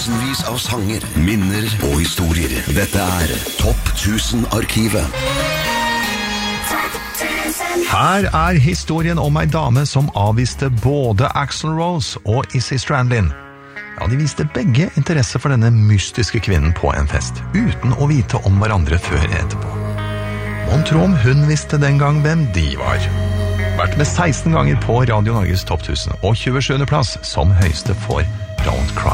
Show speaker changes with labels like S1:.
S1: Tusenvis av sanger, minner og historier. Dette Topp 1000-arkivet.
S2: Her historien om ei dame som avviste både Axl Rose og Izzy Stradlin. Ja, de viste begge interesse for denne mystiske kvinnen på en fest, uten å vite om hverandre før etterpå. Mon tro om hun visste den gang hvem de var. Vært med 16 ganger på Radio Norges Topp 1000 og 27. plass som høyeste for Don't Cry.